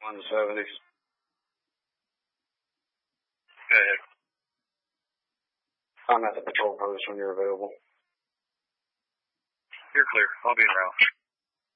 170s. Go ahead. I'm at the patrol post when you're available. You're clear. I'll be around.